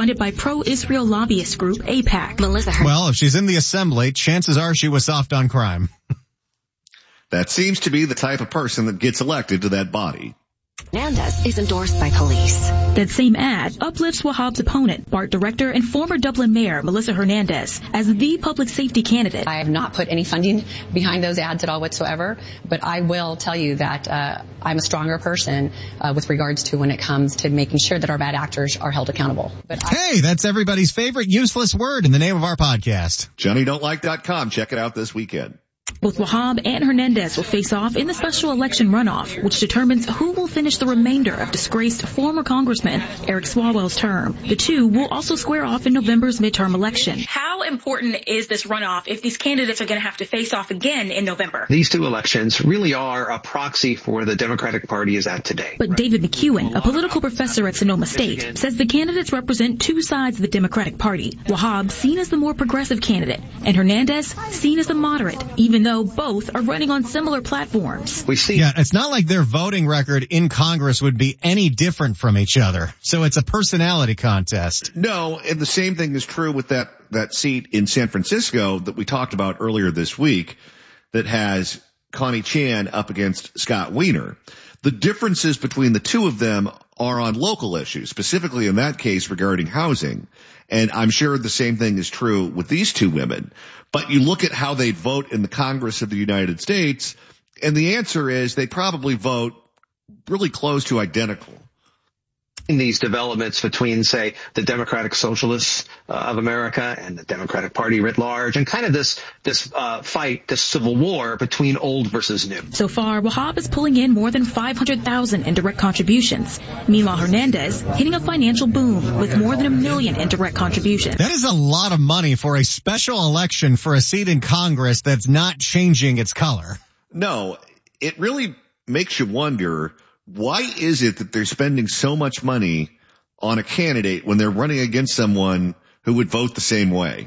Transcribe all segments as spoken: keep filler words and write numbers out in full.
funded by pro-Israel lobbyist group AIPAC. Melissa Her- Well, if she's in the assembly, chances are she was soft on crime. That seems to be the type of person that gets elected to that body. Hernandez is endorsed by police. That same ad uplifts Wahhab's opponent, BART director and former Dublin mayor Melissa Hernandez, as the public safety candidate. I have not put any funding behind those ads at all whatsoever, but I will tell you that uh, I'm a stronger person uh, with regards to when it comes to making sure that our bad actors are held accountable. But I- Hey, that's everybody's favorite useless word in the name of our podcast. Johnny Don't Like dot com. Check it out this weekend. Both Wahhab and Hernandez will face off in the special election runoff, which determines who will finish the remainder of disgraced former Congressman Eric Swalwell's term. The two will also square off in November's midterm election. How important is this runoff if these candidates are going to have to face off again in November? These two elections really are a proxy for where the Democratic Party is at today. But David McEwen, a political professor at Sonoma State, says the candidates represent two sides of the Democratic Party. Wahhab seen as the more progressive candidate, and Hernandez seen as the moderate, even though both are running on similar platforms. We see. Yeah, it's not like their voting record in Congress would be any different from each other. So it's a personality contest. No, and the same thing is true with that, that seat in San Francisco that we talked about earlier this week that has Connie Chan up against Scott Wiener. The differences between the two of them are on local issues, specifically in that case regarding housing. And I'm sure the same thing is true with these two women. But you look at how they vote in the Congress of the United States, and the answer is they probably vote really close to identical. In these developments between, say, the Democratic Socialists uh, of America and the Democratic Party writ large, and kind of this this uh, fight, this civil war between old versus new. So far, Wahhab is pulling in more than five hundred thousand in direct contributions. Meanwhile, Hernandez hitting a financial boom with more than a million in direct contributions. That is a lot of money for a special election for a seat in Congress that's not changing its color. No, it really makes you wonder, why is it that they're spending so much money on a candidate when they're running against someone who would vote the same way?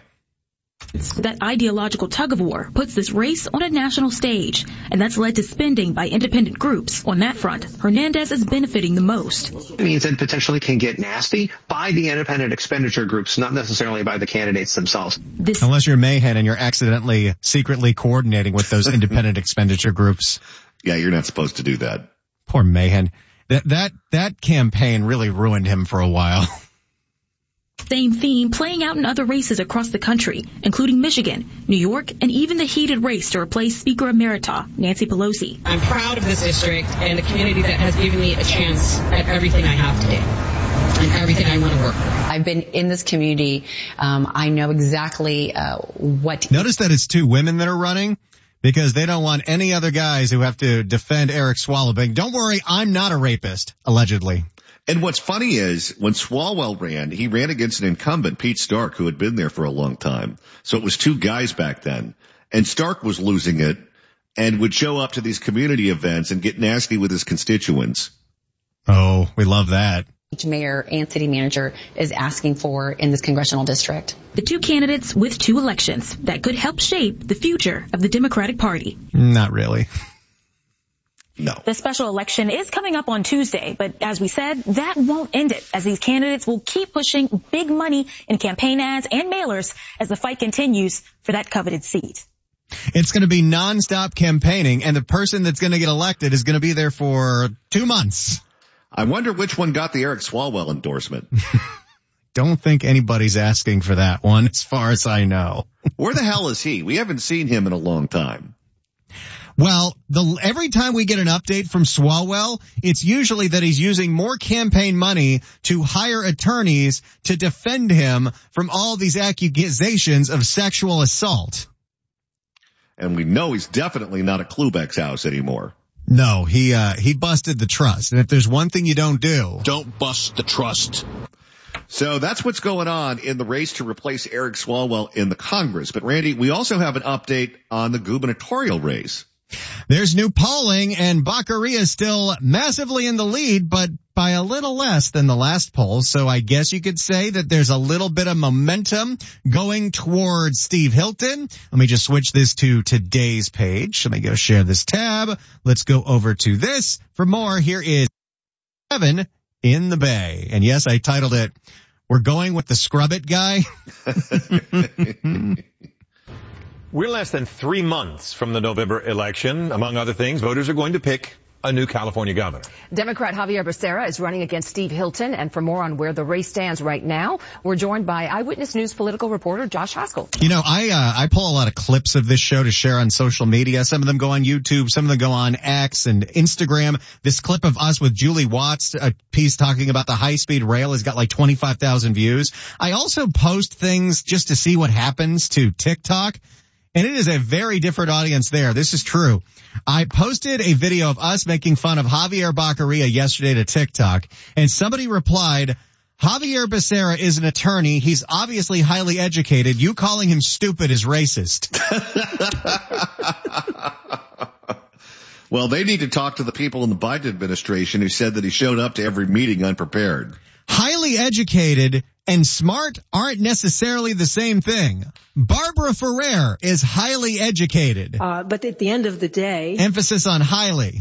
That ideological tug-of-war puts this race on a national stage, and that's led to spending by independent groups. On that front, Hernandez is benefiting the most. It means it potentially can get nasty by the independent expenditure groups, not necessarily by the candidates themselves. This- Unless you're Mahan and you're accidentally secretly coordinating with those independent expenditure groups. Yeah, you're not supposed to do that. Poor Mahan. That, that, that campaign really ruined him for a while. Same theme playing out in other races across the country, including Michigan, New York, and even the heated race to replace Speaker Emerita Nancy Pelosi. I'm proud of this district and the community that has given me a chance at everything I have today and everything I want to work for. I've been in this community. Um, I know exactly uh, what... Notice that it's two women that are running, because they don't want any other guys who have to defend Eric Swalwell. Don't worry, I'm not a rapist, allegedly. And what's funny is when Swalwell ran, he ran against an incumbent, Pete Stark, who had been there for a long time. So it was two guys back then. And Stark was losing it and would show up to these community events and get nasty with his constituents. Oh, we love that. Each mayor and city manager is asking for in this congressional district. The two candidates with two elections that could help shape the future of the Democratic Party. Not really. No. The special election is coming up on Tuesday, but as we said, that won't end it, as these candidates will keep pushing big money in campaign ads and mailers as the fight continues for that coveted seat. It's going to be nonstop campaigning, and the person that's going to get elected is going to be there for two months. I wonder which one got the Eric Swalwell endorsement. Don't think anybody's asking for that one, as far as I know. Where the hell is he? We haven't seen him in a long time. Well, the, every time we get an update from Swalwell, it's usually that he's using more campaign money to hire attorneys to defend him from all these accusations of sexual assault. And we know he's definitely not at Klubeck's house anymore. No, he, uh, he busted the trust. And if there's one thing you don't do, don't bust the trust. So that's what's going on in the race to replace Eric Swalwell in the Congress. But Randy, we also have an update on the gubernatorial race. There's new polling, and Baccaria is still massively in the lead, but by a little less than the last poll. So I guess you could say that there's a little bit of momentum going towards Steve Hilton. Let me just switch this to today's page. Let me go share this tab. Let's go over to this. For more, here is Kevin in the Bay. And yes, I titled it, We're going with the scrub it guy. We're less than three months from the November election. Among other things, voters are going to pick a new California governor. Democrat Javier Becerra is running against Steve Hilton. And for more on where the race stands right now, we're joined by Eyewitness News political reporter Josh Haskell. You know, I uh, I pull a lot of clips of this show to share on social media. Some of them go on YouTube. Some of them go on X and Instagram. This clip of us with Julie Watts, a piece talking about the high-speed rail, has got like twenty-five thousand views. I also post things just to see what happens to TikTok. And it is a very different audience there. This is true. I posted a video of us making fun of Javier Baccaria yesterday to TikTok, and somebody replied, Javier Becerra is an attorney. He's obviously highly educated. You calling him stupid is racist. Well, they need to talk to the people in the Biden administration who said that he showed up to every meeting unprepared. Highly educated and smart aren't necessarily the same thing. Barbara Ferrer is highly educated. Uh, but at the end of the day... Emphasis on highly.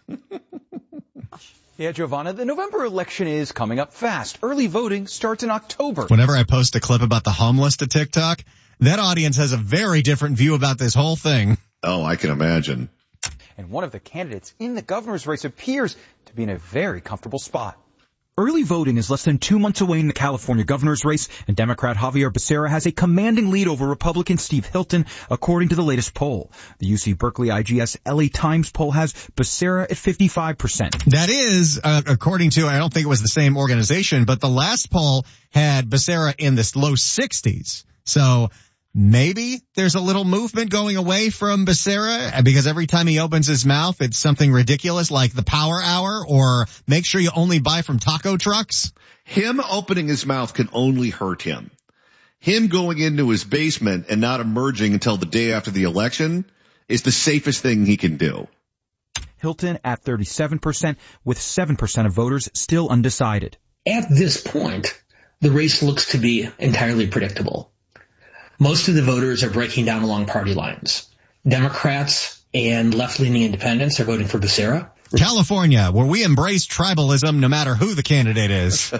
Yeah, Giovanna, the November election is coming up fast. Early voting starts in October. Whenever I post a clip about the homeless to TikTok, that audience has a very different view about this whole thing. Oh, I can imagine. And one of the candidates in the governor's race appears to be in a very comfortable spot. Early voting is less than two months away in the California governor's race, and Democrat Javier Becerra has a commanding lead over Republican Steve Hilton, according to the latest poll. The U C Berkeley I G S L A Times poll has Becerra at fifty-five percent. That is, uh, according to, I don't think it was the same organization, but the last poll had Becerra in the low sixties. So maybe there's a little movement going away from Becerra because every time he opens his mouth, it's something ridiculous like the power hour or make sure you only buy from taco trucks. Him opening his mouth can only hurt him. Him going into his basement and not emerging until the day after the election is the safest thing he can do. Hilton at thirty-seven percent with seven percent of voters still undecided. At this point, the race looks to be entirely predictable. Most of the voters are breaking down along party lines. Democrats and left-leaning independents are voting for Becerra. California, where we embrace tribalism no matter who the candidate is.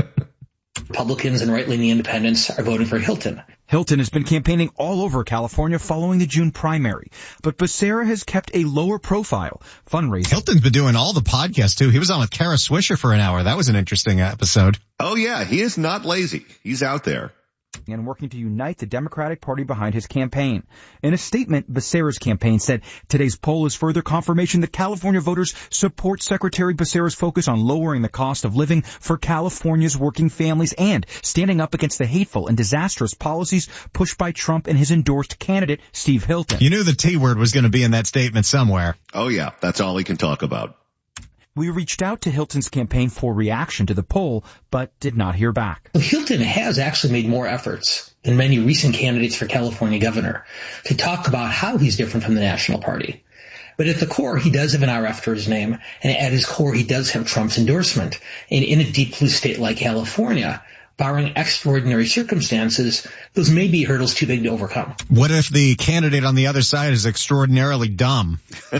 Republicans and right-leaning independents are voting for Hilton. Hilton has been campaigning all over California following the June primary, but Becerra has kept a lower profile. Fundraising. Hilton's been doing all the podcasts too. He was on with Kara Swisher for an hour. That was an interesting episode. Oh yeah, he is not lazy. He's out there. And working to unite the Democratic Party behind his campaign. In a statement, Becerra's campaign said today's poll is further confirmation that California voters support Secretary Becerra's focus on lowering the cost of living for California's working families and standing up against the hateful and disastrous policies pushed by Trump and his endorsed candidate, Steve Hilton. You knew the T word was going to be in that statement somewhere. Oh yeah, that's all he can talk about. We reached out to Hilton's campaign for reaction to the poll, but did not hear back. Well, Hilton has actually made more efforts than many recent candidates for California governor to talk about how he's different from the National Party. But at the core, he does have an R after his name, and at his core, he does have Trump's endorsement. And in a deep blue state like California, barring extraordinary circumstances, those may be hurdles too big to overcome. What if the candidate on the other side is extraordinarily dumb?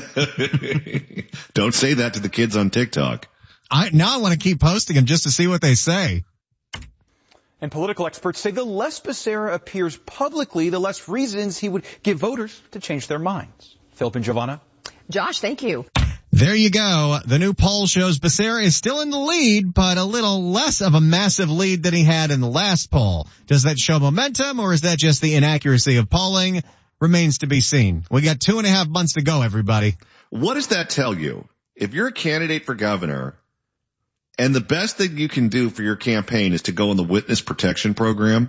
Don't say that to the kids on TikTok. I now I want to keep posting them just to see what they say. And political experts say the less Becerra appears publicly, the less reasons he would give voters to change their minds. Philip and Giovanna. Josh, thank you. There you go. The new poll shows Becerra is still in the lead, but a little less of a massive lead than he had in the last poll. Does that show momentum, or is that just the inaccuracy of polling? Remains to be seen. We got two and a half months to go, everybody. What does that tell you? If you're a candidate for governor, and the best thing you can do for your campaign is to go in the witness protection program,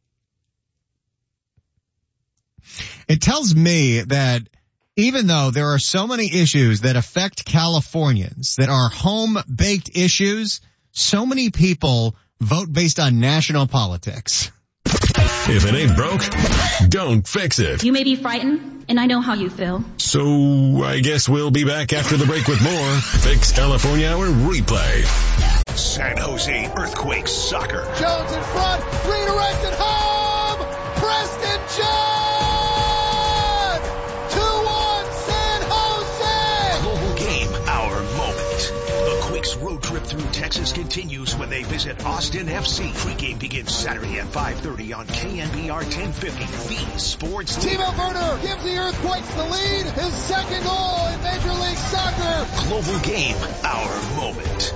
it tells me that even though there are so many issues that affect Californians that are home-baked issues, so many people vote based on national politics. If it ain't broke, don't fix it. You may be frightened, and I know how you feel. So I guess we'll be back after the break with more Fix California Hour replay. San Jose Earthquakes soccer. Jones in front, redirected home, Preston Jones! Road trip through Texas buzz continues when they visit Austin F C. Pregame begins Saturday at five thirty on K N B R ten fifty, the Sports Leader. Timo Werner gives the Earthquakes the lead. His second goal in Major League Soccer. Global Game, our moment.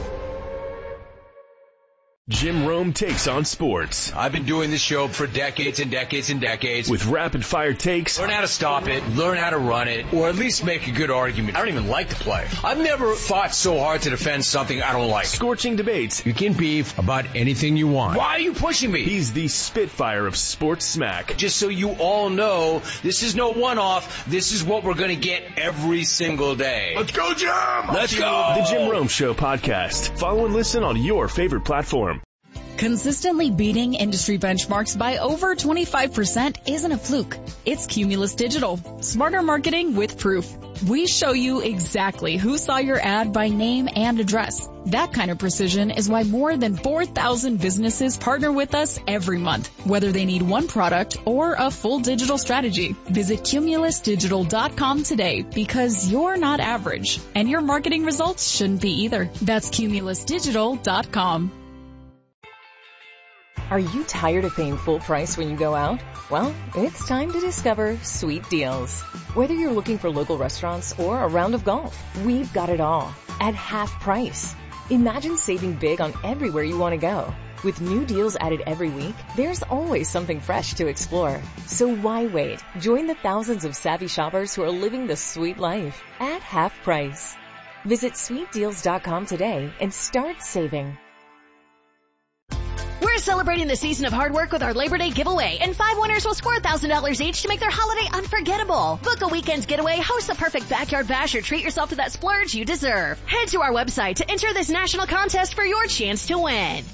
Jim Rome takes on sports. I've been doing this show for decades and decades and decades. With rapid fire takes. Learn how to stop it, learn how to run it, or at least make a good argument. I don't even like to play. I've never fought so hard to defend something I don't like. Scorching debates. You can beef about anything you want. Why are you pushing me? He's the Spitfire of sports smack. Just so you all know, this is no one-off. This is what we're going to get every single day. Let's go, Jim! Let's go! The Jim Rome Show podcast. Follow and listen on your favorite platform. Consistently beating industry benchmarks by over twenty-five percent isn't a fluke. It's Cumulus Digital. Smarter marketing with proof. We show you exactly who saw your ad by name and address. That kind of precision is why more than four thousand businesses partner with us every month, whether they need one product or a full digital strategy. Visit cumulus digital dot com today because you're not average, and your marketing results shouldn't be either. That's cumulus digital dot com. Are you tired of paying full price when you go out? Well, it's time to discover Sweet Deals. Whether you're looking for local restaurants or a round of golf, we've got it all at half price. Imagine saving big on everywhere you want to go. With new deals added every week, there's always something fresh to explore. So why wait? Join the thousands of savvy shoppers who are living the sweet life at half price. Visit sweet deals dot com today and start saving. We're celebrating the season of hard work with our Labor Day giveaway, and five winners will score one thousand dollars each to make their holiday unforgettable. Book a weekend's getaway, host the perfect backyard bash, or treat yourself to that splurge you deserve. Head to our website to enter this national contest for your chance to win.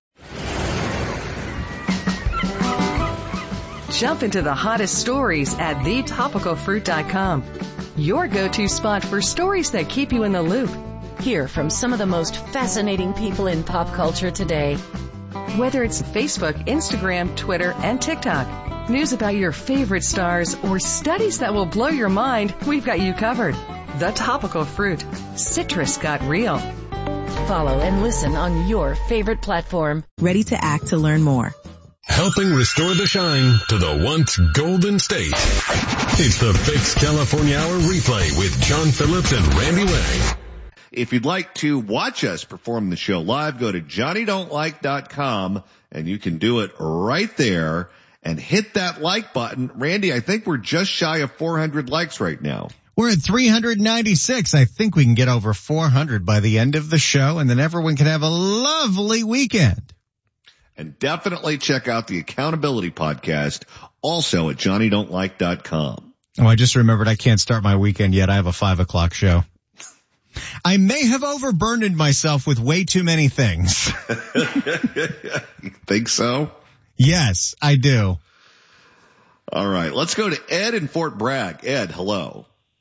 Jump into the hottest stories at the topical fruit dot com. Your go-to spot for stories that keep you in the loop. Hear from some of the most fascinating people in pop culture today. Whether it's Facebook, Instagram, Twitter, and TikTok, news about your favorite stars, or studies that will blow your mind, we've got you covered. The Topical Fruit. Citrus got real. Follow and listen on your favorite platform. Ready to act to learn more. Helping restore the shine to the once golden state. It's the Fix California Hour replay with John Phillips and Randy Wang. If you'd like to watch us perform the show live, go to johnny don't like dot com and you can do it right there and hit that like button. Randy, I think we're just shy of four hundred likes right now. We're at three hundred ninety-six. I think we can get over four hundred by the end of the show, and then everyone can have a lovely weekend. And definitely check out the Accountability Podcast also at johnny don't like dot com. Oh, I just remembered I can't start my weekend yet. I have a five o'clock show. I may have overburdened myself with way too many things. You think so? Yes, I do. All right. Let's go to Ed in Fort Bragg. Ed, hello.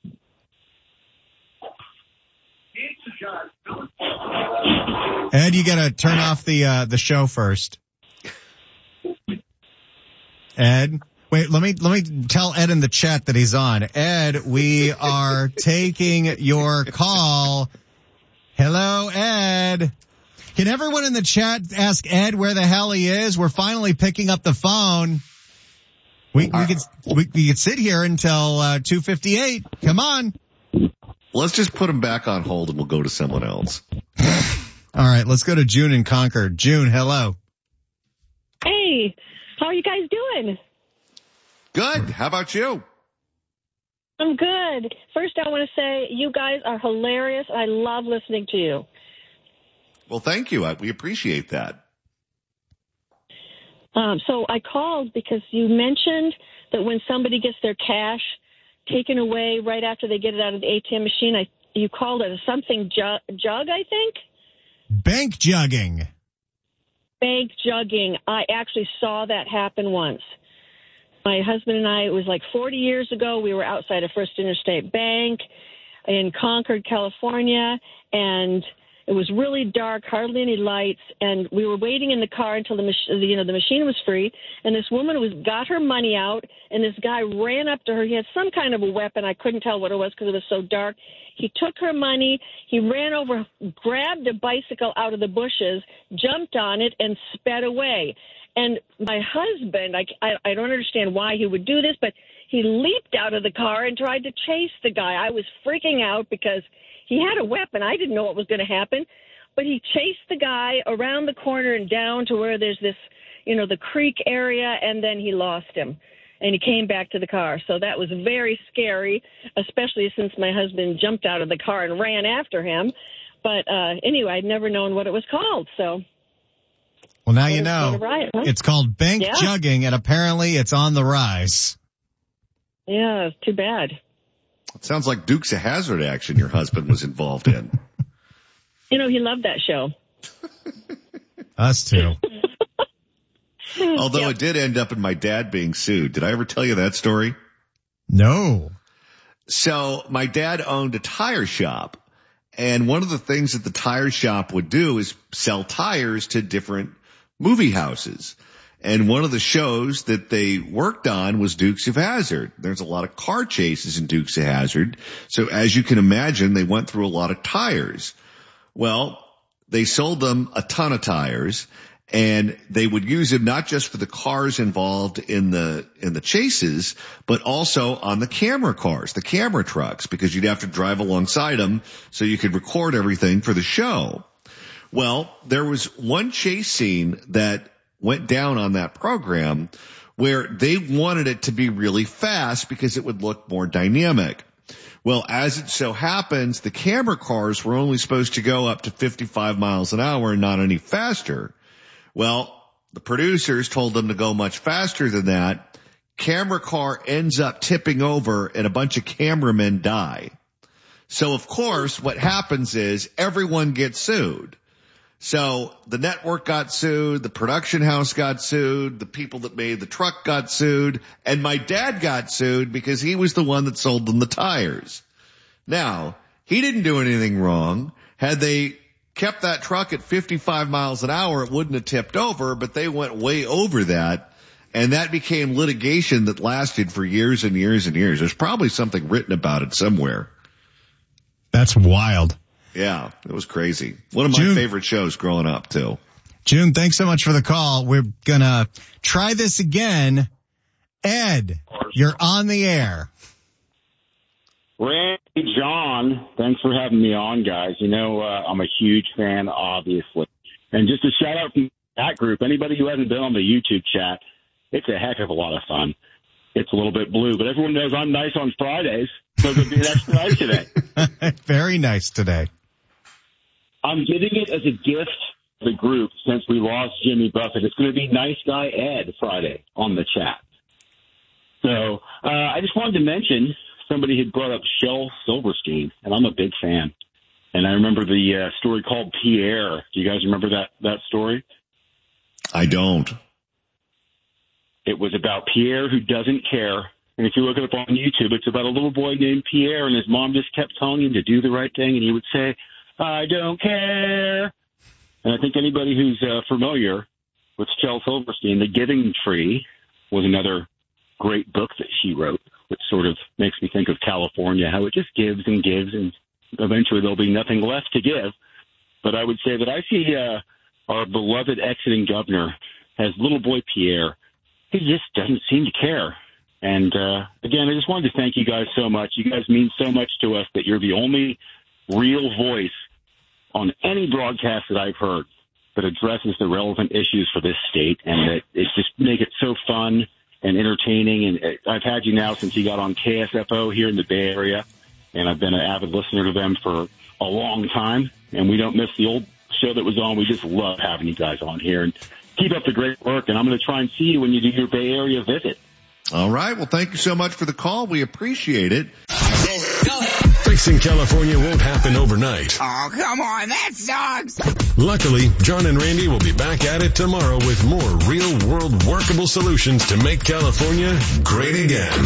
Ed, you gotta turn off the, uh, the show first. Ed? Wait, let me, let me tell Ed in the chat that he's on. Ed, we are taking your call. Hello, Ed. Can everyone in the chat ask Ed where the hell he is? We're finally picking up the phone. We, we could, we, we could sit here until, uh, two fifty-eight. Come on. Let's just put him back on hold and we'll go to someone else. All right, let's go to June in Concord. June, hello. Hey, how are you guys doing? Good. How about you? I'm good. First, I want to say you guys are hilarious. I love listening to you. Well, thank you. We appreciate that. Um, so I called because you mentioned that when somebody gets their cash taken away right after they get it out of the A T M machine, I, you called it a something jug, jug, I think? Bank jugging. Bank jugging. I actually saw that happen once. My husband and I, it was like forty years ago, we were outside of First Interstate Bank in Concord, California, and It was really dark, hardly any lights, and we were waiting in the car until the mach- you know the machine was free. And this woman was got her money out, and this guy ran up to her. He had some kind of a weapon. I couldn't tell what it was because it was so dark. He took her money. He ran over, grabbed a bicycle out of the bushes, jumped on it, and sped away. And my husband, I, I, I don't understand why he would do this, but he leaped out of the car and tried to chase the guy. I was freaking out because he had a weapon. I didn't know what was going to happen. But he chased the guy around the corner and down to where there's this, you know, the creek area, and then he lost him. And he came back to the car. So that was very scary, especially since my husband jumped out of the car and ran after him. But uh, anyway, I'd never known what it was called, so... Well, now you know. Riot, huh? It's called bank yeah. jugging, and apparently it's on the rise. Yeah, too bad. It sounds like Dukes of Hazzard action your husband was involved in. You know, he loved that show. Us too. Although yep. it did end up in my dad being sued. Did I ever tell you that story? No. So my dad owned a tire shop. And one of the things that the tire shop would do is sell tires to different movie houses. And one of the shows that they worked on was Dukes of Hazzard. There's a lot of car chases in Dukes of Hazzard. So as you can imagine, they went through a lot of tires. Well, they sold them a ton of tires, and they would use them not just for the cars involved in the, in the chases, but also on the camera cars, the camera trucks, because you'd have to drive alongside them so you could record everything for the show. Well, there was one chase scene that went down on that program where they wanted it to be really fast because it would look more dynamic. Well, as it so happens, the camera cars were only supposed to go up to fifty-five miles an hour and not any faster. Well, the producers told them to go much faster than that. Camera car ends up tipping over and a bunch of cameramen die. So, of course, what happens is everyone gets sued. So the network got sued, the production house got sued, the people that made the truck got sued, and my dad got sued because he was the one that sold them the tires. Now, he didn't do anything wrong. Had they kept that truck at fifty-five miles an hour, it wouldn't have tipped over, but they went way over that, and that became litigation that lasted for years and years and years. There's probably something written about it somewhere. That's wild. Yeah, it was crazy. One of my June, favorite shows growing up, too. June, thanks so much for the call. We're gonna try this again. Ed, you're on the air. Randy, John, thanks for having me on, guys. You know, uh, I'm a huge fan, obviously. And just a shout out from that group, anybody who hasn't been on the YouTube chat, it's a heck of a lot of fun. It's a little bit blue, but everyone knows I'm nice on Fridays, so it'll be extra nice today. Very nice today. I'm giving it as a gift to the group since we lost Jimmy Buffett. It's going to be Nice Guy Ed Friday on the chat. So uh, I just wanted to mention somebody had brought up Shel Silverstein, and I'm a big fan. And I remember the uh, story called Pierre. Do you guys remember that, that story? I don't. It was about Pierre who doesn't care. And if you look it up on YouTube, it's about a little boy named Pierre, and his mom just kept telling him to do the right thing, and he would say, I don't care. And I think anybody who's uh, familiar with Shel Silverstein, The Giving Tree was another great book that she wrote, which sort of makes me think of California, how it just gives and gives, and eventually there'll be nothing left to give. But I would say that I see uh, our beloved exiting governor as little boy Pierre. He just doesn't seem to care. And, uh, again, I just wanted to thank you guys so much. You guys mean so much to us that you're the only real voice on any broadcast that I've heard that addresses the relevant issues for this state, and that it just make it so fun and entertaining. And I've had you now since you got on K S F O here in the Bay Area, and I've been an avid listener to them for a long time, and we don't miss the old show that was on. We just love having you guys on here, and keep up the great work, and I'm going to try and see you when you do your Bay Area visit. All right. Well, thank you so much for the call. We appreciate it. Fixing California won't happen overnight. Oh, come on. That sucks. Luckily, John and Randy will be back at it tomorrow with more real-world workable solutions to make California great again. Hey,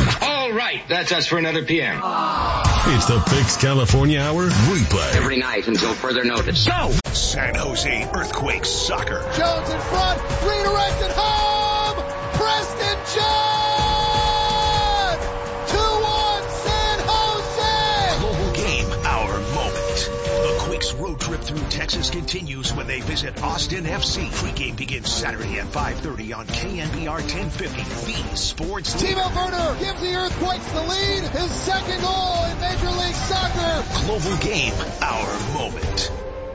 Oh, right. That's us for another P M. It's the Fix California Hour replay. Every night until further notice. Go! San Jose Earthquakes soccer. Jones in front. Redirected home. Preston John. two one San Jose. Global game, our moment. The Quakes road trip through Texas continues when they visit Austin F C. Pregame begins Saturday at five thirty on K N B R ten fifty. The Sports Team. Timo Werner gives the Earthquakes the lead. His second goal in Major League Soccer. Global game, our moment.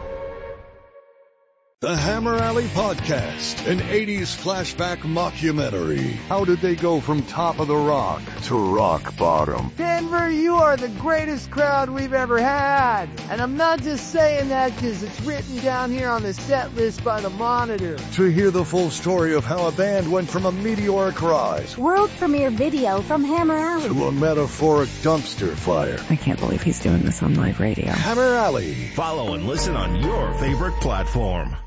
The Hammer Alley Podcast, an eighties flashback mockumentary. How did they go from top of the rock to rock bottom? Denver, you are the greatest crowd we've ever had. And I'm not just saying that because it's written down here on the set list by the Monitor. To hear the full story of how a band went from a meteoric rise, world premiere video from Hammer Alley, to a metaphoric dumpster fire. I can't believe he's doing this on live radio. Hammer Alley. Follow and listen on your favorite platform.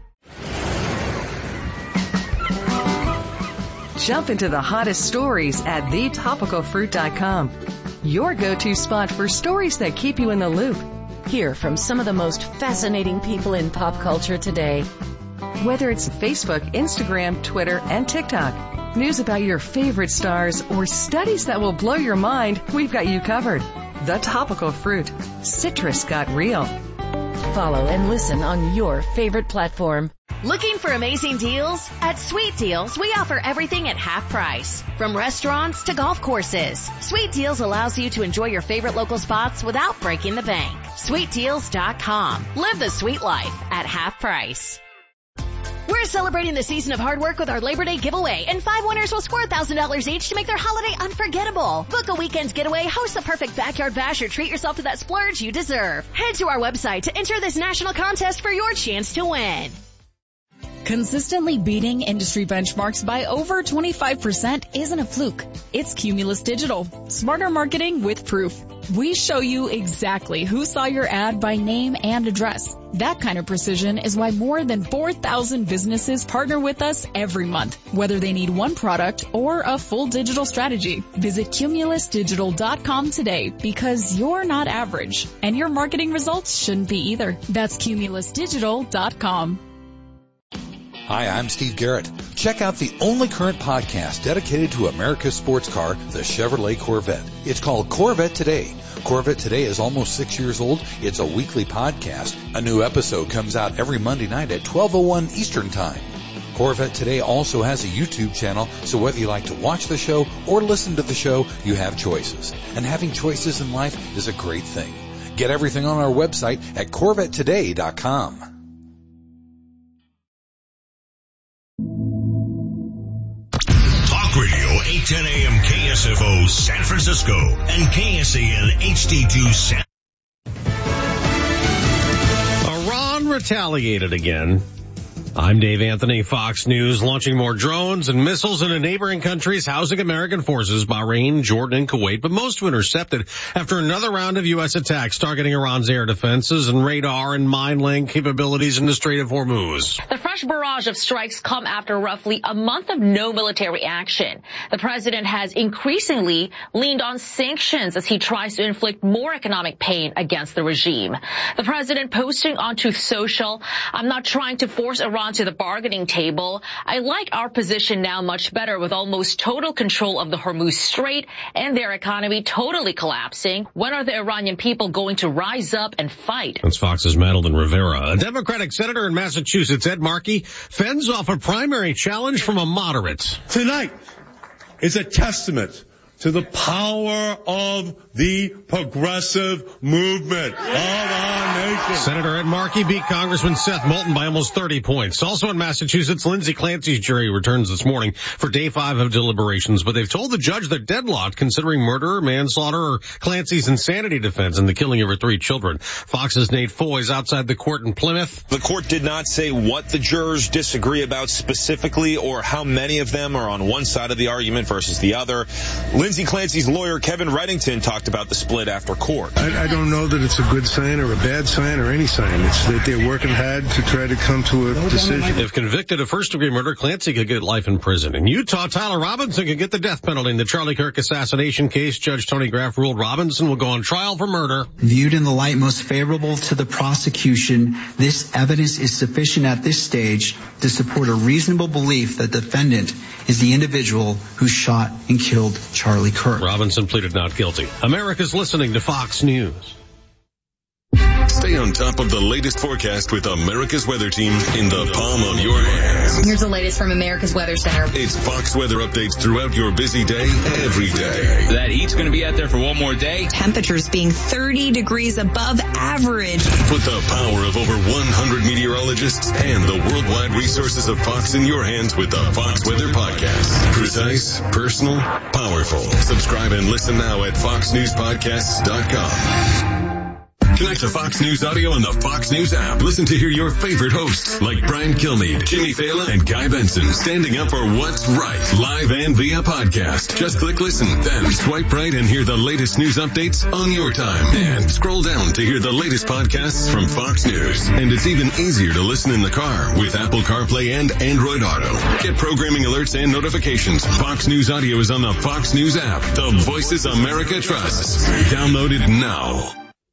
Jump into the hottest stories at the topical fruit dot com. Your go-to spot for stories that keep you in the loop. Hear from some of the most fascinating people in pop culture today. Whether it's Facebook, Instagram, Twitter, and TikTok, news about your favorite stars, or studies that will blow your mind, we've got you covered. The Topical Fruit. Citrus got real. Follow and listen on your favorite platform. Looking for amazing deals? At Sweet Deals, we offer everything at half price. From restaurants to golf courses, Sweet Deals allows you to enjoy your favorite local spots without breaking the bank. sweet deals dot com. Live the sweet life at half price. We're celebrating the season of hard work with our Labor Day giveaway, and five winners will score one thousand dollars each to make their holiday unforgettable. Book a weekend's getaway, host the perfect backyard bash, or treat yourself to that splurge you deserve. Head to our website to enter this national contest for your chance to win. Consistently beating industry benchmarks by over twenty-five percent isn't a fluke. It's Cumulus Digital. Smarter marketing with proof. We show you exactly who saw your ad by name and address. That kind of precision is why more than four thousand businesses partner with us every month, whether they need one product or a full digital strategy. Visit cumulus digital dot com today, because you're not average, and your marketing results shouldn't be either. That's cumulus digital dot com. Hi, I'm Steve Garrett. Check out the only current podcast dedicated to America's sports car, the Chevrolet Corvette. It's called Corvette Today. Corvette Today is almost six years old. It's a weekly podcast. A new episode comes out every Monday night at twelve oh one Eastern Time. Corvette Today also has a YouTube channel, so whether you like to watch the show or listen to the show, you have choices. And having choices in life is a great thing. Get everything on our website at corvette today dot com. Radio eight ten A M K S F O San Francisco and K S A N H D two San. Iran retaliated again. I'm Dave Anthony, Fox News, launching more drones and missiles into neighboring countries housing American forces, Bahrain, Jordan, and Kuwait, but most were intercepted after another round of U S attacks targeting Iran's air defenses and radar and mine laying capabilities in the Strait of Hormuz. The fresh barrage of strikes come after roughly a month of no military action. The president has increasingly leaned on sanctions as he tries to inflict more economic pain against the regime. The president posting on Truth Social, "I'm not trying to force Iran to the bargaining table. I like our position now much better with almost total control of the Hormuz Strait and their economy totally collapsing. When are the Iranian people going to rise up and fight?" That's Fox's Madeline Rivera. A Democratic senator in Massachusetts, Ed Markey, fends off a primary challenge from a moderate. Tonight is a testament to the power of the progressive movement of our nation. Senator Ed Markey beat Congressman Seth Moulton by almost thirty points. Also in Massachusetts, Lindsay Clancy's jury returns this morning for day five of deliberations, but they've told the judge they're deadlocked considering murder, manslaughter, or Clancy's insanity defense in the killing of her three children. Fox's Nate Foy is outside the court in Plymouth. The court did not say what the jurors disagree about specifically or how many of them are on one side of the argument versus the other. Lindsey Clancy's lawyer, Kevin Reddington, talked about the split after court. I, I don't know that it's a good sign or a bad sign or any sign. It's that they're working hard to try to come to a decision. If convicted of first-degree murder, Clancy could get life in prison. In Utah, Tyler Robinson could get the death penalty in the Charlie Kirk assassination case. Judge Tony Graff ruled Robinson will go on trial for murder. Viewed in the light most favorable to the prosecution, this evidence is sufficient at this stage to support a reasonable belief that the defendant is the individual who shot and killed Charlie Kirk. Robinson pleaded not guilty. America's listening to Fox News. Stay on top of the latest forecast with America's Weather Team in the palm of your hands. Here's the latest from America's Weather Center. It's Fox weather updates throughout your busy day, every day. That heat's going to be out there for one more day. Temperatures being thirty degrees above average. Put the power of over one hundred meteorologists and the worldwide resources of Fox in your hands with the Fox Weather Podcast. Precise, personal, powerful. Subscribe and listen now at fox news podcasts dot com. Connect to Fox News Audio on the Fox News app. Listen to hear your favorite hosts like Brian Kilmeade, Jimmy Fallon, and Guy Benson standing up for what's right, live and via podcast. Just click listen, then swipe right and hear the latest news updates on your time. And scroll down to hear the latest podcasts from Fox News. And it's even easier to listen in the car with Apple CarPlay and Android Auto. Get programming alerts and notifications. Fox News Audio is on the Fox News app. The Voices America trusts. Download it now.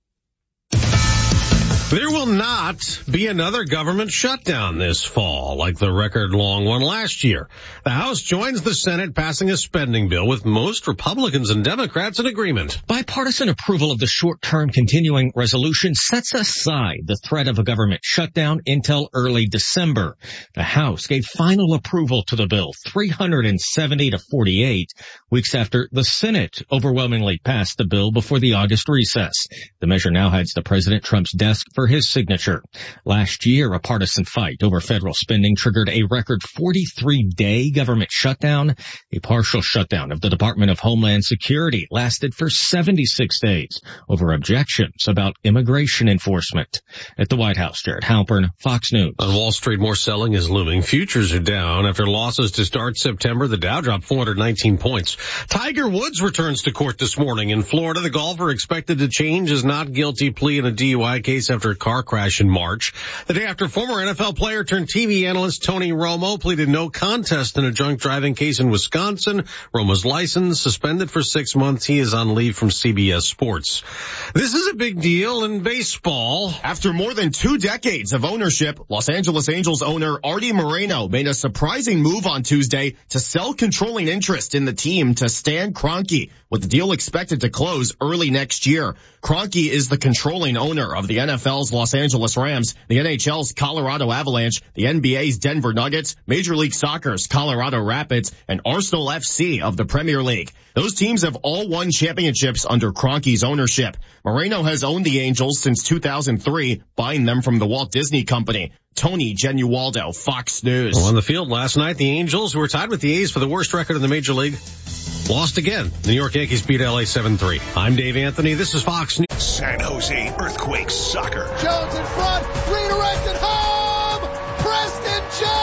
There will not be another government shutdown this fall like the record-long one last year. The House joins the Senate passing a spending bill with most Republicans and Democrats in agreement. Bipartisan approval of the short-term continuing resolution sets aside the threat of a government shutdown until early December. The House gave final approval to the bill three hundred seventy to forty-eight weeks after the Senate overwhelmingly passed the bill before the August recess. The measure now heads to President Trump's desk for his signature. Last year, a partisan fight over federal spending triggered a record forty-three day government shutdown. A partial shutdown of the Department of Homeland Security lasted for seventy-six days over objections about immigration enforcement. At the White House, Jared Halpern, Fox News. On Wall Street, more selling is looming. Futures are down after losses to start September. The Dow dropped four hundred nineteen points. Tiger Woods returns to court this morning in Florida. The golfer expected to change his not guilty plea in a D U I case after a car crash in March. The day after former N F L player turned T V analyst Tony Romo pleaded no contest in a drunk driving case in Wisconsin. Romo's license suspended for six months. He is on leave from C B S Sports. This is a big deal in baseball. After more than two decades of ownership, Los Angeles Angels owner Artie Moreno made a surprising move on Tuesday to sell controlling interest in the team to Stan Kroenke, with the deal expected to close early next year. Kroenke is the controlling owner of the N F L's Los Angeles Rams, the N H L's Colorado Avalanche, the N B A's Denver Nuggets, Major League Soccer's Colorado Rapids, and Arsenal F C of the Premier League. Those teams have all won championships under Kroenke's ownership. Moreno has owned the Angels since two thousand three, buying them from the Walt Disney Company. Tony Genualdo, Fox News. On the field last night, the Angels, who were tied with the A's for the worst record in the Major League, lost again. The New York Yankees beat L A seven three. I'm Dave Anthony. This is Fox News. San Jose Earthquakes Soccer. Jones in front. Redirected home. Preston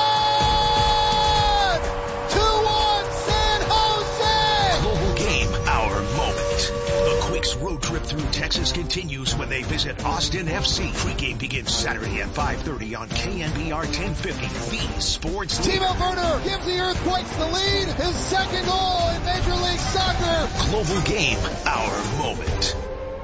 John. two one San Jose. Global game, our moment. The Quakes road trip through Texas continues when they visit Austin F C. Pre-game begins Saturday at five thirty on K N B R ten fifty. The Sports Timo Werner gives the Earthquakes the lead. His second goal in Major League Soccer. Global game, our moment.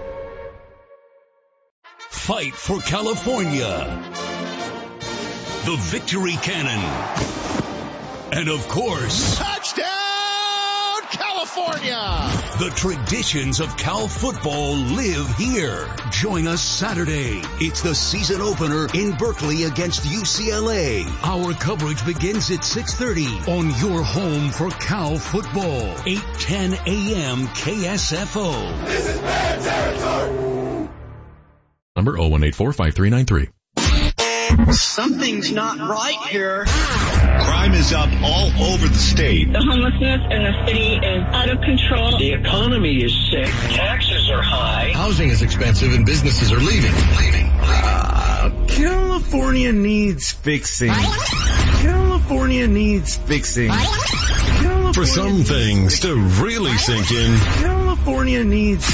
Fight for California. The Victory Cannon. And of course, touchdown California! The traditions of Cal football live here. Join us Saturday. It's the season opener in Berkeley against U C L A. Our coverage begins at six thirty on your home for Cal football. eight ten a.m. K S F O. This is bad territory. Number zero one eight four five three nine three. Something's not right here. Crime is up all over the state. The homelessness in the city is out of control. The economy is sick. Taxes are high. Housing is expensive and businesses are leaving. Leaving. Uh, California needs fixing. California needs fixing. California For some things to really sink in, California needs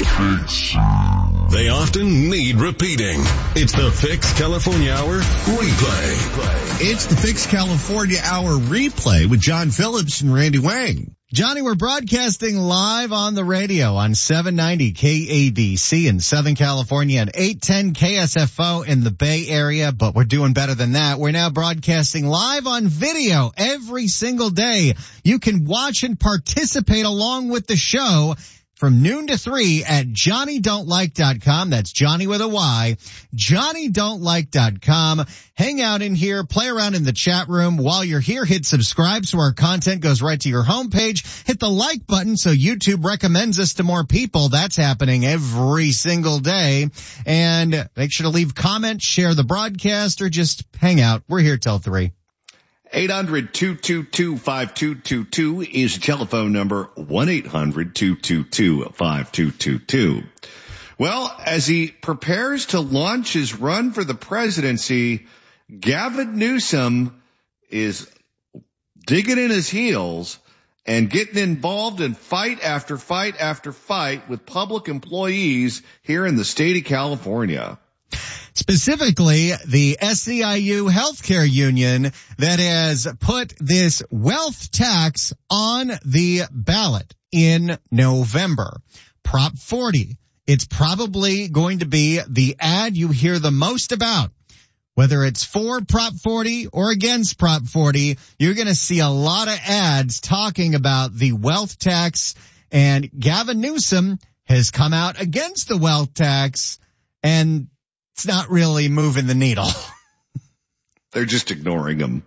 pizza. They often need repeating. It's the Fix California Hour replay. It's the Fix California Hour replay with John Phillips and Randy Wang. Johnny, we're broadcasting live on the radio on seven ninety K A D C in Southern California and eight ten K S F O in the Bay Area, but we're doing better than that. We're now broadcasting live on video every single day. You can watch and participate along with the show from noon to three at Johnny Don't Like dot com. That's Johnny with a Y. Johnny Don't Like dot com. Hang out in here, play around in the chat room. While you're here, hit subscribe so our content goes right to your homepage. Hit the like button so YouTube recommends us to more people. That's happening every single day. And make sure to leave comments, share the broadcast, or just hang out. We're here till three. eight hundred, two two two, five two two two is the telephone number, one eight hundred, two two two, five two two two. Well, as he prepares to launch his run for the presidency, Gavin Newsom is digging in his heels and getting involved in fight after fight after fight with public employees here in the state of California. Specifically, the S C I U healthcare union that has put this wealth tax on the ballot in November. Prop forty. It's probably going to be the ad you hear the most about. Whether it's for Prop forty or against Prop forty, you're going to see a lot of ads talking about the wealth tax, and Gavin Newsom has come out against the wealth tax, and it's not really moving the needle. They're just ignoring him.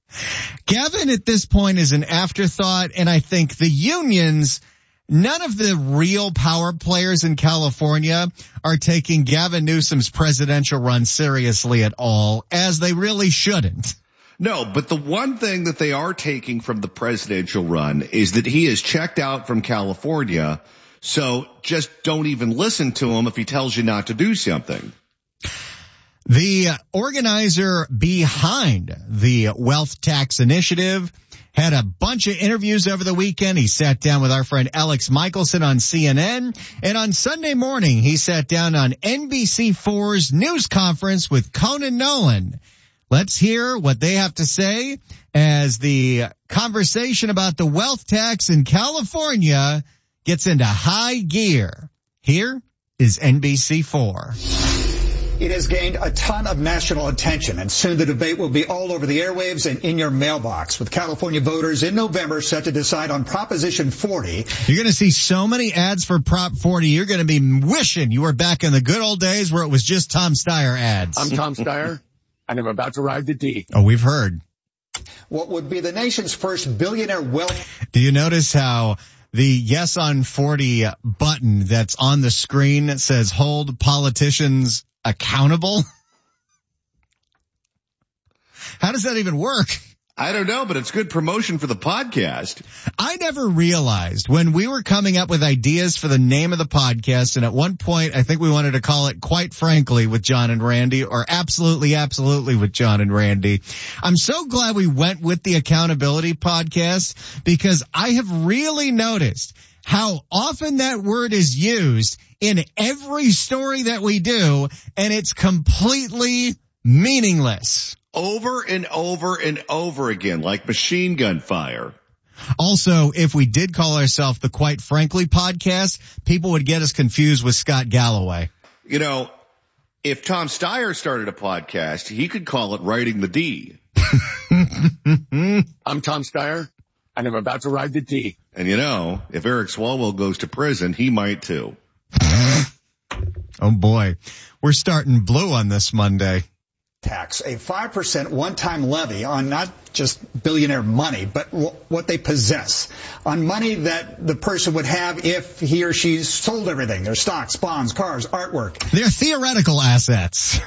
Gavin at this point is an afterthought, and I think the unions, none of the real power players in California are taking Gavin Newsom's presidential run seriously at all, as they really shouldn't. No, but the one thing that they are taking from the presidential run is that he has checked out from California, so just don't even listen to him if he tells you not to do something. The organizer behind the wealth tax initiative had a bunch of interviews over the weekend. He sat down with our friend Alex Michelson on C N N. And on Sunday morning, he sat down on N B C four's news conference with Conan Nolan. Let's hear what they have to say as the conversation about the wealth tax in California gets into high gear. Here is N B C four. It has gained a ton of national attention, and soon the debate will be all over the airwaves and in your mailbox, with California voters in November set to decide on Proposition forty. You're going to see so many ads for Prop forty, you're going to be wishing you were back in the good old days where it was just Tom Steyer ads. I'm Tom Steyer, and I'm about to ride the D. Oh, we've heard. What would be the nation's first billionaire wealth... Do you notice how the yes on forty button that's on the screen says hold politicians accountable? How does that even work? I don't know, but it's good promotion for the podcast. I never realized when we were coming up with ideas for the name of the podcast, and at one point I think we wanted to call it Quite Frankly with John and Randy, or Absolutely, Absolutely with John and Randy. I'm so glad we went with the Accountability Podcast, because I have really noticed how often that word is used in every story that we do, and it's completely meaningless. Over and over and over again, like machine gun fire. Also, if we did call ourselves the Quite Frankly Podcast, people would get us confused with Scott Galloway. You know, if Tom Steyer started a podcast, he could call it Writing the D. I'm Tom Steyer, and I'm about to ride the D. And you know, if Eric Swalwell goes to prison, he might too. Oh boy, we're starting blue on this Monday. Tax, a five percent one-time levy on not just billionaire money, but w- what they possess, on money that the person would have if he or she sold everything, their stocks, bonds, cars, artwork. Their theoretical assets.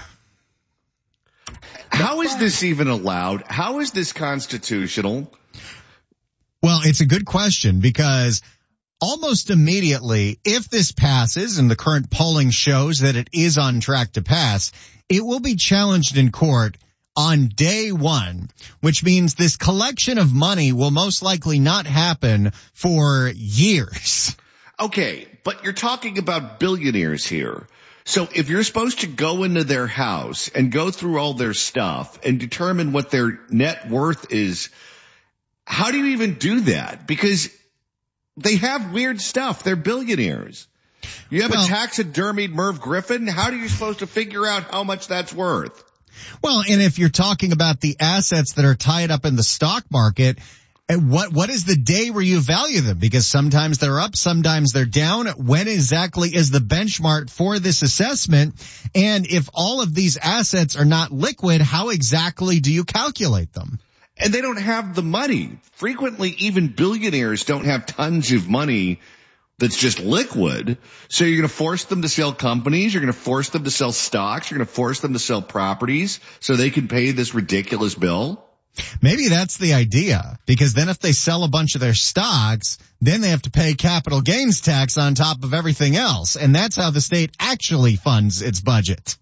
How is this even allowed? How is this constitutional? Well, it's a good question, because almost immediately, if this passes, and the current polling shows that it is on track to pass, it will be challenged in court on day one, which means this collection of money will most likely not happen for years. Okay, but you're talking about billionaires here. So if you're supposed to go into their house and go through all their stuff and determine what their net worth is, how do you even do that? Because they have weird stuff. They're billionaires. You have well, a taxidermied Merv Griffin. How are you supposed to figure out how much that's worth? Well, and if you're talking about the assets that are tied up in the stock market, what, what is the day where you value them? Because sometimes they're up, sometimes they're down. When exactly is the benchmark for this assessment? And if all of these assets are not liquid, how exactly do you calculate them? And they don't have the money. Frequently, even billionaires don't have tons of money that's just liquid. So you're going to force them to sell companies. You're going to force them to sell stocks. You're going to force them to sell properties so they can pay this ridiculous bill. Maybe that's the idea, because then if they sell a bunch of their stocks, then they have to pay capital gains tax on top of everything else. And that's how the state actually funds its budget.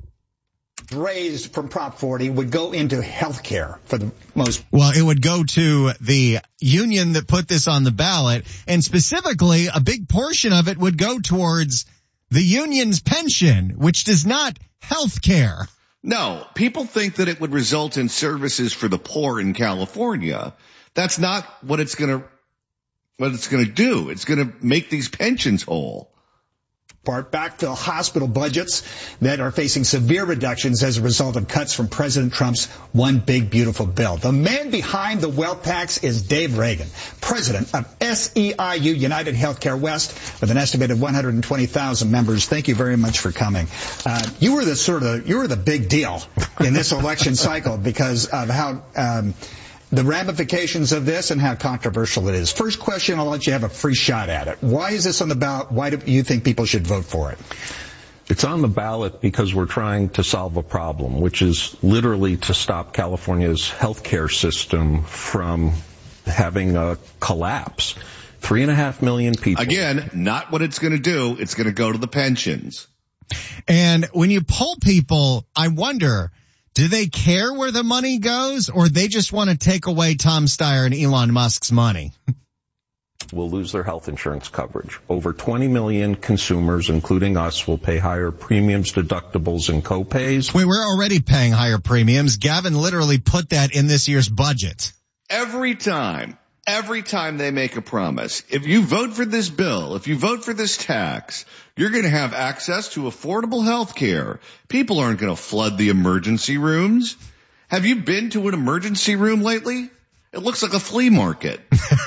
Raised from Prop forty would go into health care for the most. Well, it would go to the union that put this on the ballot, and specifically a big portion of it would go towards the union's pension, which does not health care. No, people think that it would result in services for the poor in California. That's not what it's going to, what it's going to do. It's going to make these pensions whole. Part backfill hospital budgets that are facing severe reductions as a result of cuts from President Trump's One Big Beautiful Bill. The man behind the wealth tax is Dave Reagan, president of S E I U, United Healthcare West, with an estimated one hundred twenty thousand members. Thank you very much for coming. Uh, you were the sort of, you were the big deal in this election cycle because of how, um, the ramifications of this and how controversial it is. First question, I'll let you have a free shot at it. Why is this on the ballot? Why do you think people should vote for it? It's on the ballot because we're trying to solve a problem, which is literally to stop California's healthcare system from having a collapse. Three and a half million people. Again, not what it's going to do. It's going to go to the pensions. And when you poll people, I wonder, do they care where the money goes, or they just want to take away Tom Steyer and Elon Musk's money? Will lose their health insurance coverage. Over twenty million consumers, including us, will pay higher premiums, deductibles, and co-pays. Wait, we're already paying higher premiums. Gavin literally put that in this year's budget. Every time, every time they make a promise, if you vote for this bill, if you vote for this tax, you're going to have access to affordable health care. People aren't going to flood the emergency rooms. Have you been to an emergency room lately? It looks like a flea market.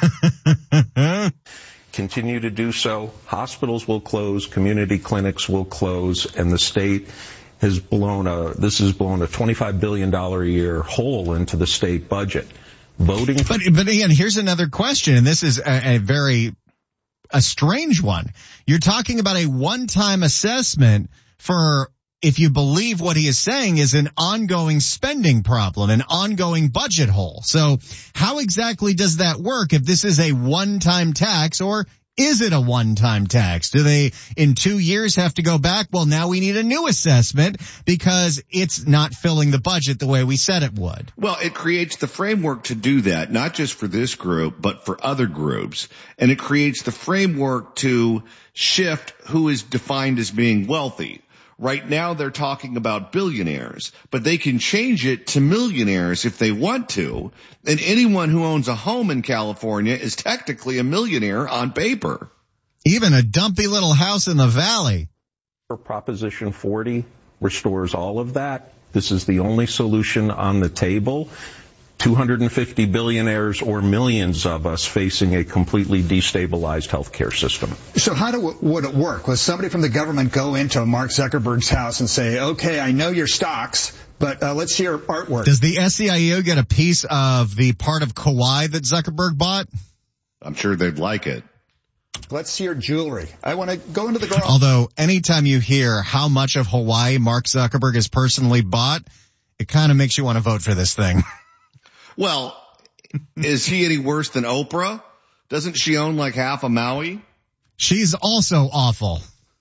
Continue to do so. Hospitals will close, community clinics will close, and the state has blown a, this has blown a twenty-five billion dollars a year hole into the state budget. Voting. But, but Ian, here's another question, and this is a, a very, a strange one. You're talking about a one-time assessment for, if you believe what he is saying, is an ongoing spending problem, an ongoing budget hole. So how exactly does that work if this is a one-time tax, or is it a one-time tax? Do they, in two years, have to go back? Well, now we need a new assessment because it's not filling the budget the way we said it would. Well, it creates the framework to do that, not just for this group, but for other groups. And it creates the framework to shift who is defined as being wealthy. Right now they're talking about billionaires, but they can change it to millionaires if they want to. And anyone who owns a home in California is technically a millionaire on paper. Even a dumpy little house in the valley. Proposition forty restores all of that. This is the only solution on the table. two hundred fifty billionaires or millions of us facing a completely destabilized healthcare system. So how do, would it work? Will somebody from the government go into Mark Zuckerberg's house and say, okay, I know your stocks, but uh, let's see your artwork? Does the S E I U get a piece of the part of Kauai that Zuckerberg bought? I'm sure they'd like it. Let's see your jewelry. I want to go into the garage. Although anytime you hear how much of Hawaii Mark Zuckerberg has personally bought, it kind of makes you want to vote for this thing. Well, is he any worse than Oprah? Doesn't she own like half of Maui? She's also awful.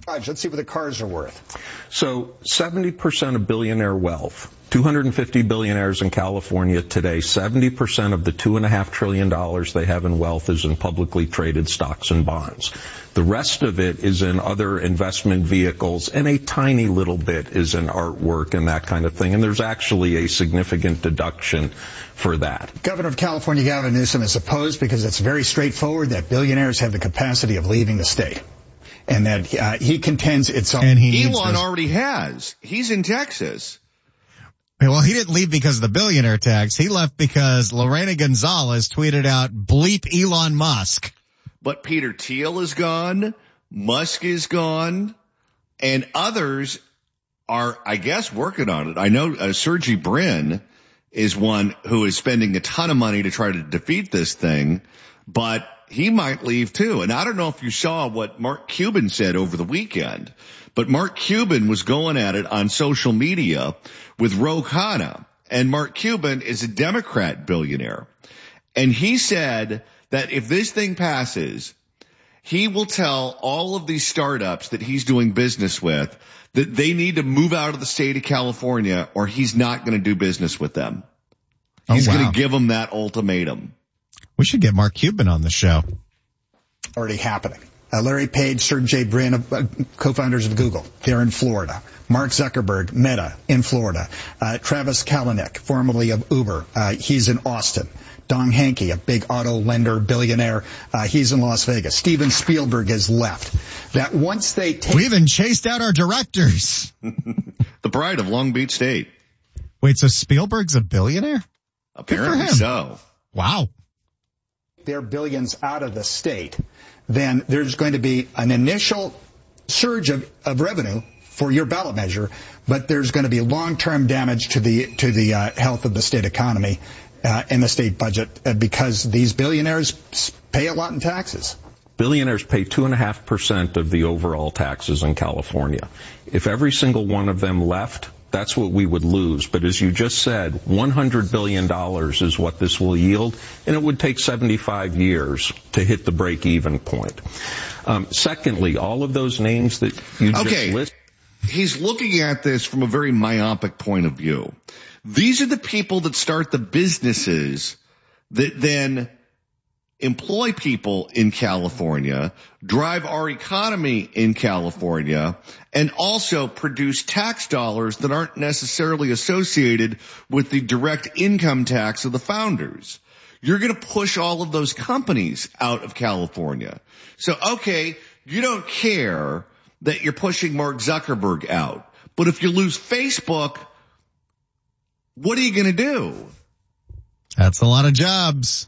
Let's see what the cars are worth. So seventy percent of billionaire wealth, two hundred fifty billionaires in California today, seventy percent of the two point five trillion dollars they have in wealth is in publicly traded stocks and bonds. The rest of it is in other investment vehicles, and a tiny little bit is in artwork and that kind of thing. And there's actually a significant deduction for that. Governor of California, Gavin Newsom, is opposed because it's very straightforward that billionaires have the capacity of leaving the state. And that uh, he contends it's... And he Elon already has. He's in Texas. Well, he didn't leave because of the billionaire tax. He left because Lorena Gonzalez tweeted out, bleep Elon Musk. But Peter Thiel is gone. Musk is gone. And others are, I guess, working on it. I know uh, Sergey Brin is one who is spending a ton of money to try to defeat this thing. But he might leave too. And I don't know if you saw what Mark Cuban said over the weekend, but Mark Cuban was going at it on social media with Ro Khanna. And Mark Cuban is a Democrat billionaire. And he said that if this thing passes, he will tell all of these startups that he's doing business with that they need to move out of the state of California or he's not going to do business with them. He's oh, wow. going to give them that ultimatum. We should get Mark Cuban on the show. Already happening. Uh, Larry Page, Sergey Brin, uh, co-founders of Google. They're in Florida. Mark Zuckerberg, Meta, in Florida. Uh, Travis Kalanick, formerly of Uber. Uh, he's in Austin. Don Henke, a big auto lender billionaire. Uh, he's in Las Vegas. Steven Spielberg has left. That once they take... We even chased out our directors. The pride of Long Beach State. Wait, so Spielberg's a billionaire? Apparently so. Wow. Their billions out of the state, then there's going to be an initial surge of, of revenue for your ballot measure, but there's going to be long-term damage to the to the uh, health of the state economy uh, and the state budget uh, because these billionaires pay a lot in taxes. Billionaires pay two and a half percent of the overall taxes in California. If every single one of them left, that's what we would lose. But as you just said, one hundred billion dollars is what this will yield, and it would take seventy-five years to hit the break-even point. Um, secondly, all of those names that you just okay. listed. He's looking at this from a very myopic point of view. These are the people that start the businesses that then employ people in California, drive our economy in California, and also produce tax dollars that aren't necessarily associated with the direct income tax of the founders. You're going to push all of those companies out of California. So, okay, you don't care that you're pushing Mark Zuckerberg out, but if you lose Facebook, what are you going to do? That's a lot of jobs.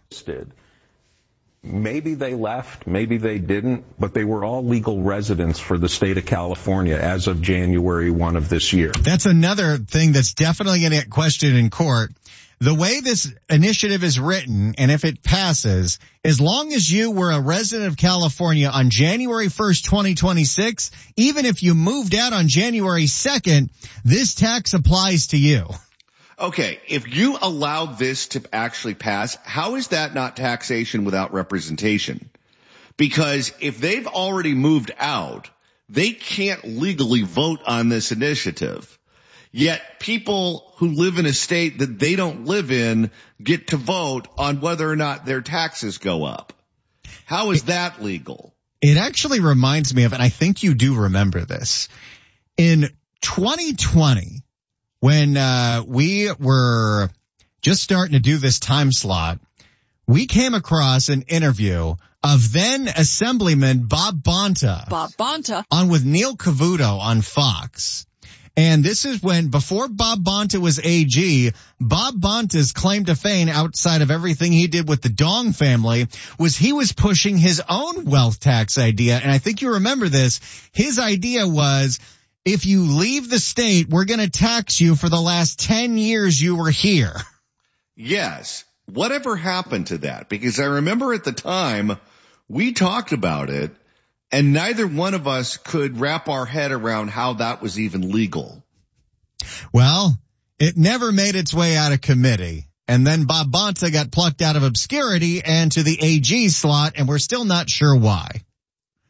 Maybe they left, maybe they didn't, but they were all legal residents for the state of California as of January first of this year. That's another thing that's definitely going to get questioned in court. The way this initiative is written, and if it passes, as long as you were a resident of California on January first, twenty twenty-six, even if you moved out on January second, this tax applies to you. Okay, if you allow this to actually pass, how is that not taxation without representation? Because if they've already moved out, they can't legally vote on this initiative. Yet people who live in a state that they don't live in get to vote on whether or not their taxes go up. How is that legal? It actually reminds me of, and I think you do remember this, in twenty twenty, when uh we were just starting to do this time slot, we came across an interview of then Assemblyman Bob Bonta. Bob Bonta. On with Neil Cavuto on Fox. And this is when, before Bob Bonta was A G, Bob Bonta's claim to fame outside of everything he did with the Dong family was he was pushing his own wealth tax idea. And I think you remember this. His idea was, if you leave the state, we're going to tax you for the last ten years you were here. Yes. Whatever happened to that? Because I remember at the time we talked about it and neither one of us could wrap our head around how that was even legal. Well, it never made its way out of committee. And then Bob Bonta got plucked out of obscurity and to the A G slot, and we're still not sure why.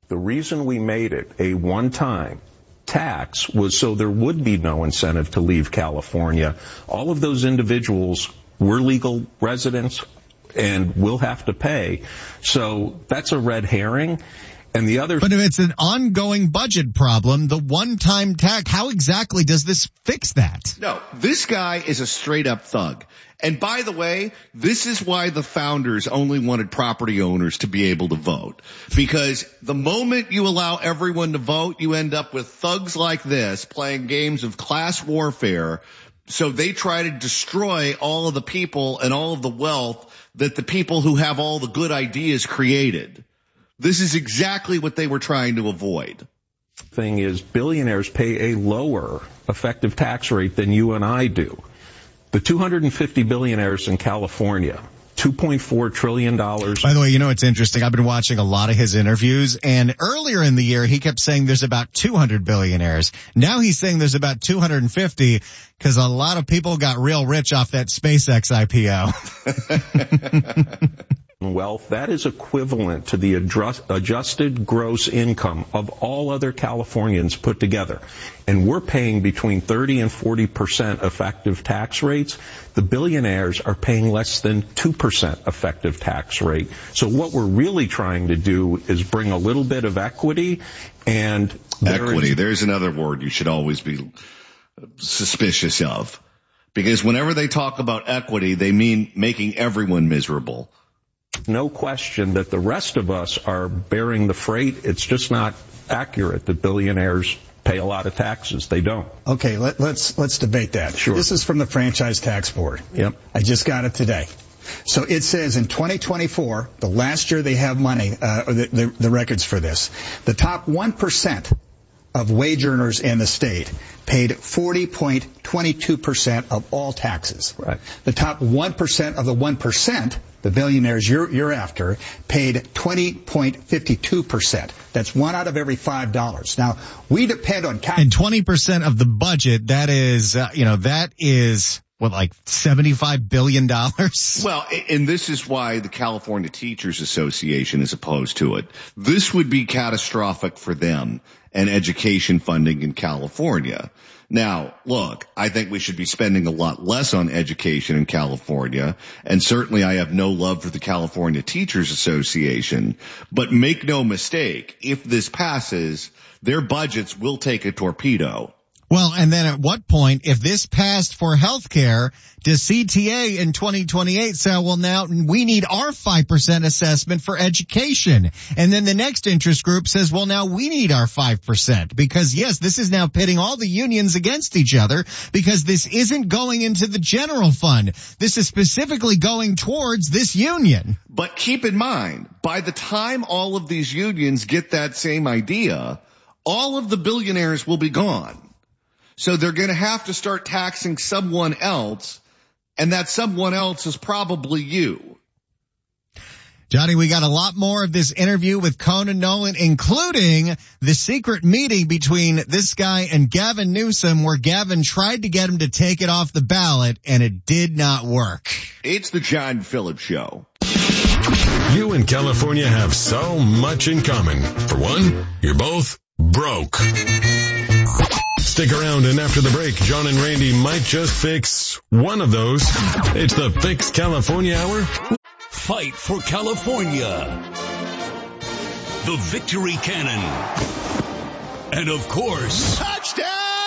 The reason we made it a one-time tax was so there would be no incentive to leave California. All of those individuals were legal residents and will have to pay. So that's a red herring. And the other, but if it's an ongoing budget problem, the one-time tax, how exactly does this fix that? No, this guy is a straight-up thug. And by the way, this is why the founders only wanted property owners to be able to vote. Because the moment you allow everyone to vote, you end up with thugs like this playing games of class warfare. So they try to destroy all of the people and all of the wealth that the people who have all the good ideas created. This is exactly what they were trying to avoid. Thing is, billionaires pay a lower effective tax rate than you and I do. The two hundred fifty billionaires in California, two point four trillion dollars. By the way, you know, it's interesting. I've been watching a lot of his interviews, and earlier in the year, he kept saying there's about two hundred billionaires. Now he's saying there's about two hundred fifty because a lot of people got real rich off that SpaceX I P O. Wealth, that is equivalent to the adjust, adjusted gross income of all other Californians put together. And we're paying between thirty and forty percent effective tax rates. The billionaires are paying less than two percent effective tax rate. So what we're really trying to do is bring a little bit of equity and equity. Is, there's another word you should always be suspicious of. Because whenever they talk about equity, they mean making everyone miserable. No question that the rest of us are bearing the freight. It's just not accurate that billionaires pay a lot of taxes. They don't. Okay, let, let's let's debate that. Sure. This is from the Franchise Tax Board. Yep. I just got it today. So it says in twenty twenty-four, the last year they have money, uh, the, the, the records for this, the top one percent of wage earners in the state paid forty point two two percent of all taxes. Right. The top one percent of the one percent, the billionaires you're, you're after, paid twenty point five two percent. That's one out of every five dollars. Now, we depend on... Cap- and twenty percent of the budget, that is, uh, you know, that is... What, like seventy-five billion dollars? Well, and this is why the California Teachers Association is opposed to it. This would be catastrophic for them and education funding in California. Now, look, I think we should be spending a lot less on education in California, and certainly I have no love for the California Teachers Association, but make no mistake, if this passes, their budgets will take a torpedo. Well, and then at what point, if this passed for healthcare, does C T A in twenty twenty-eight say, well, now we need our five percent assessment for education? And then the next interest group says, well, now we need our five percent because, yes, this is now pitting all the unions against each other because this isn't going into the general fund. This is specifically going towards this union. But keep in mind, by the time all of these unions get that same idea, all of the billionaires will be gone. So they're going to have to start taxing someone else, and that someone else is probably you. Johnny, we got a lot more of this interview with Conan Nolan, including the secret meeting between this guy and Gavin Newsom, where Gavin tried to get him to take it off the ballot, and it did not work. It's the John Phillips Show. You and California have so much in common. For one, you're both broke. Stick around, and after the break, John and Randy might just fix one of those. It's the Fix California Hour. Fight for California. The Victory Cannon. And of course... Touchdown,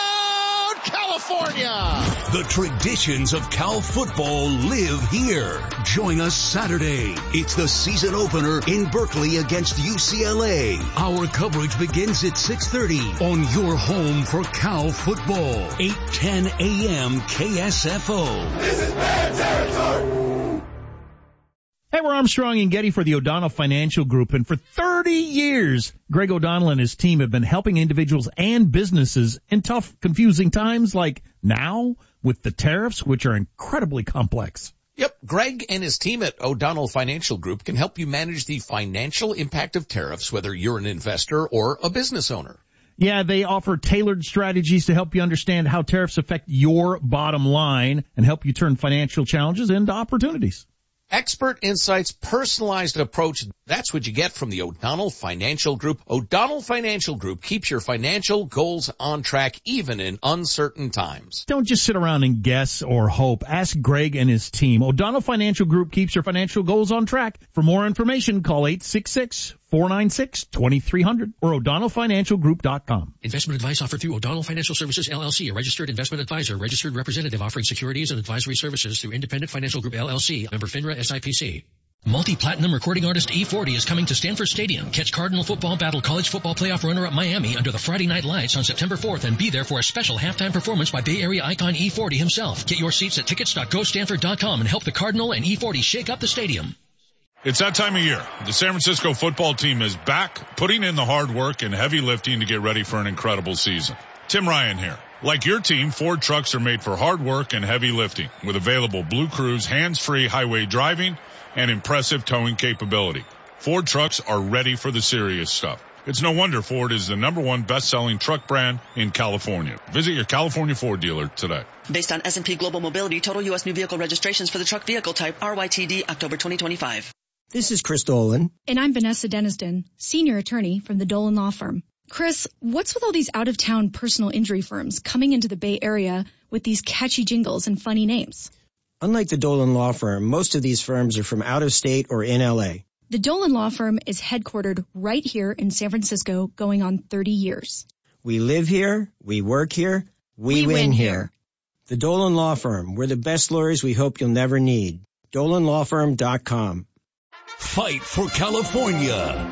California! The traditions of Cal football live here. Join us Saturday. It's the season opener in Berkeley against U C L A. Our coverage begins at six thirty on your home for Cal football. eight ten a.m. K S F O. This is bad territory. Hey, we're Armstrong and Getty for the O'Donnell Financial Group, and for thirty years, Greg O'Donnell and his team have been helping individuals and businesses in tough, confusing times like now with the tariffs, which are incredibly complex. Yep, Greg and his team at O'Donnell Financial Group can help you manage the financial impact of tariffs, whether you're an investor or a business owner. Yeah, they offer tailored strategies to help you understand how tariffs affect your bottom line and help you turn financial challenges into opportunities. Expert insights, personalized approach. That's what you get from the O'Donnell Financial Group. O'Donnell Financial Group keeps your financial goals on track even in uncertain times. Don't just sit around and guess or hope. Ask Greg and his team. O'Donnell Financial Group keeps your financial goals on track. For more information, call eight six six, four nine six, two three zero zero or o'donnell financial group dot com. Investment advice offered through O'Donnell Financial Services, L L C, a registered investment advisor, registered representative offering securities and advisory services through Independent Financial Group, L L C, member FINRA S I P C. Multi-platinum recording artist E forty is coming to Stanford Stadium. Catch Cardinal football battle college football playoff runner-up Miami under the Friday Night Lights on September fourth and be there for a special halftime performance by Bay Area icon E forty himself. Get your seats at tickets dot go stanford dot com and help the Cardinal and E forty shake up the stadium. It's that time of year. The San Francisco football team is back, putting in the hard work and heavy lifting to get ready for an incredible season. Tim Ryan here. Like your team, Ford trucks are made for hard work and heavy lifting with available Blue Cruise hands-free highway driving and impressive towing capability. Ford trucks are ready for the serious stuff. It's no wonder Ford is the number one best-selling truck brand in California. Visit your California Ford dealer today. Based on S and P Global Mobility, total U S new vehicle registrations for the truck vehicle type R Y T D October twenty twenty-five. This is Chris Dolan. And I'm Vanessa Deniston, senior attorney from the Dolan Law Firm. Chris, what's with all these out-of-town personal injury firms coming into the Bay Area with these catchy jingles and funny names? Unlike the Dolan Law Firm, most of these firms are from out of state or in L A. The Dolan Law Firm is headquartered right here in San Francisco, going on thirty years. We live here, we work here, we, we win, win here. here. The Dolan Law Firm, we're the best lawyers we hope you'll never need. dolan law firm dot com. Fight for California.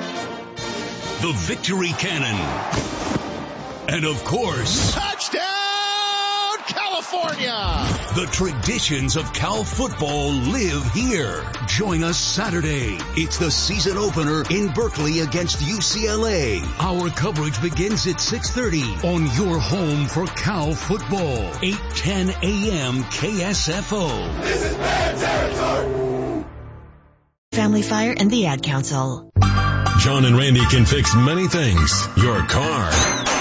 The Victory Cannon. And of course, touchdown California! The traditions of Cal football live here. Join us Saturday. It's the season opener in Berkeley against U C L A. Our coverage begins at six thirty on your home for Cal football. eight ten a.m. K S F O. This is bad territory. Family Fire and the Ad Council. John and Randy can fix many things. Your car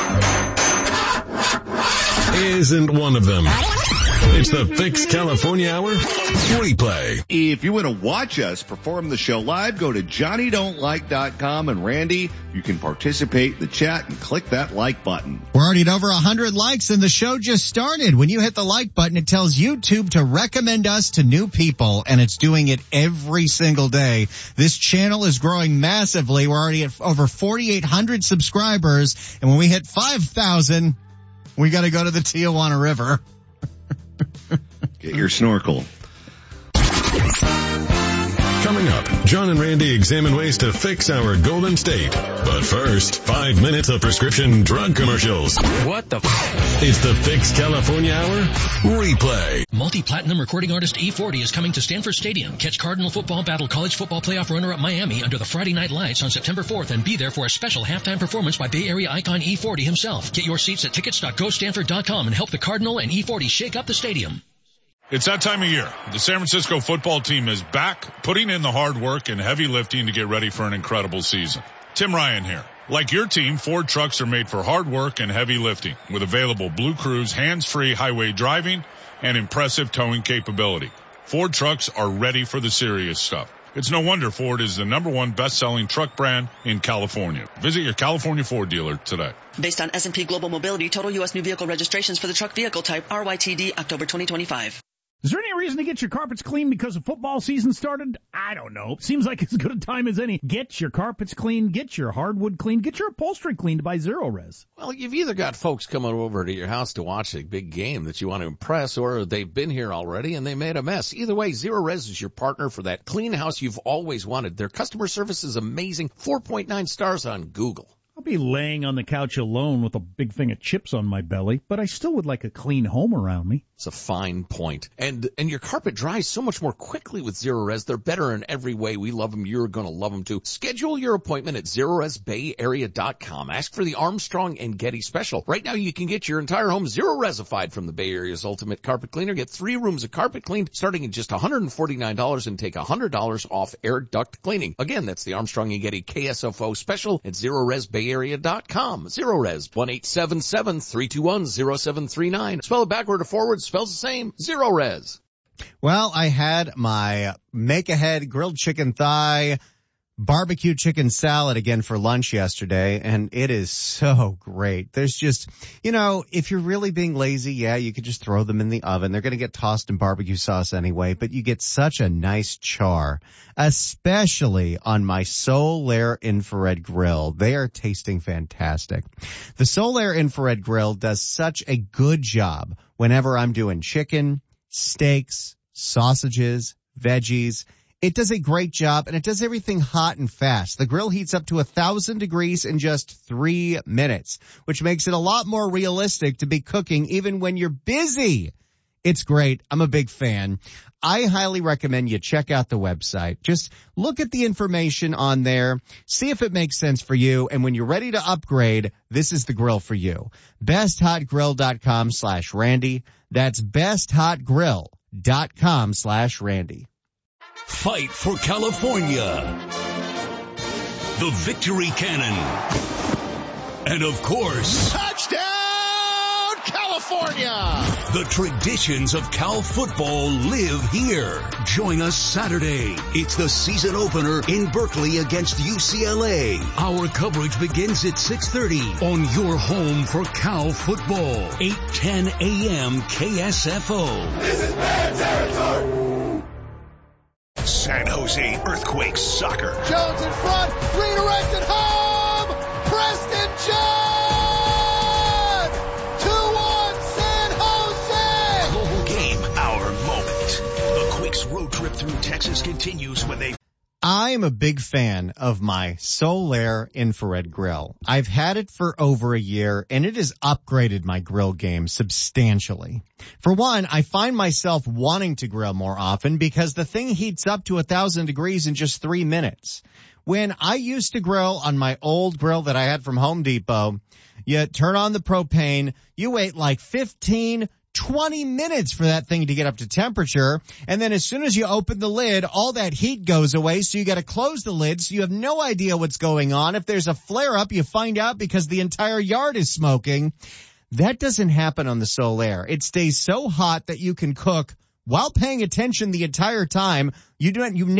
isn't one of them. It's the Fix California Hour replay. If you want to watch us perform the show live, go to johnny don't like dot com, and Randy, you can participate in the chat and click that like button. We're already at over one hundred likes and the show just started. When you hit the like button, it tells YouTube to recommend us to new people, and it's doing it every single day. This channel is growing massively. We're already at over forty-eight hundred subscribers, and when we hit five thousand, we got to go to the Tijuana River. Get your snorkel. Coming up, John and Randy examine ways to fix our Golden State. But first, five minutes of prescription drug commercials. What the f***? It's the Fix California Hour replay. Multi-platinum recording artist E forty is coming to Stanford Stadium. Catch Cardinal football battle college football playoff runner-up Miami under the Friday Night Lights on September fourth and be there for a special halftime performance by Bay Area icon E forty himself. Get your seats at tickets dot go stanford dot com and help the Cardinal and E forty shake up the stadium. It's that time of year. The San Francisco football team is back, putting in the hard work and heavy lifting to get ready for an incredible season. Tim Ryan here. Like your team, Ford trucks are made for hard work and heavy lifting with available Blue Cruise hands-free highway driving and impressive towing capability. Ford trucks are ready for the serious stuff. It's no wonder Ford is the number one best-selling truck brand in California. Visit your California Ford dealer today. Based on S and P Global Mobility, total U S new vehicle registrations for the truck vehicle type R Y T D October twenty twenty-five. Is there any reason to get your carpets clean because the football season started? I don't know. Seems like as good a time as any. Get your carpets clean, get your hardwood clean, get your upholstery cleaned by Zero Res. Well, you've either got folks coming over to your house to watch a big game that you want to impress, or they've been here already and they made a mess. Either way, Zero Res is your partner for that clean house you've always wanted. Their customer service is amazing. four point nine stars on Google. I'll be laying on the couch alone with a big thing of chips on my belly, but I still would like a clean home around me. It's a fine point. And and your carpet dries so much more quickly with Zero Res. They're better in every way. We love them. You're going to love them too. Schedule your appointment at zero res bay area dot com. Ask for the Armstrong and Getty special. Right now you can get your entire home Zero-Resified from the Bay Area's ultimate carpet cleaner. Get three rooms of carpet cleaned starting at just one hundred forty-nine dollars and take one hundred dollars off air duct cleaning. Again, that's the Armstrong and Getty K S F O special at zero res bay area dot com. Zero-Res, one eight seven seven, three two one, zero seven three nine. Spell it backward or forward, spells the same. Zero-Res. Well, I had my make-ahead grilled chicken thigh barbecue chicken salad again for lunch yesterday, and it is so great. There's just, you know, if you're really being lazy, yeah, you could just throw them in the oven. They're going to get tossed in barbecue sauce anyway, but you get such a nice char, especially on my Solaire infrared grill. They are tasting fantastic. The Solaire infrared grill does such a good job whenever I'm doing chicken, steaks, sausages, veggies. It does a great job, and it does everything hot and fast. The grill heats up to a thousand degrees in just three minutes, which makes it a lot more realistic to be cooking even when you're busy. It's great. I'm a big fan. I highly recommend you check out the website. Just look at the information on there, see if it makes sense for you, and when you're ready to upgrade, this is the grill for you. besthotgrill.com slash Randy. That's besthotgrill.com slash Randy. Fight for California. The Victory Cannon. And of course, touchdown California! The traditions of Cal football live here. Join us Saturday. It's the season opener in Berkeley against U C L A. Our coverage begins at six thirty on your home for Cal football. eight ten a.m. K S F O. This is bad territory! San Jose Earthquakes soccer. Jones in front, redirected home, Preston John! two one San Jose! Global game, our moment. The Quakes road trip through Texas continues when they... I'm a big fan of my Solaire infrared grill. I've had it for over a year, and it has upgraded my grill game substantially. For one, I find myself wanting to grill more often because the thing heats up to a thousand degrees in just three minutes. When I used to grill on my old grill that I had from Home Depot, you turn on the propane, you wait like fifteen, twenty minutes for that thing to get up to temperature, and then as soon as you open the lid, all that heat goes away, so you got to close the lid, so you have no idea what's going on. If there's a flare-up, you find out because the entire yard is smoking. That doesn't happen on the Solaire. It stays so hot that you can cook while paying attention the entire time. You don't, you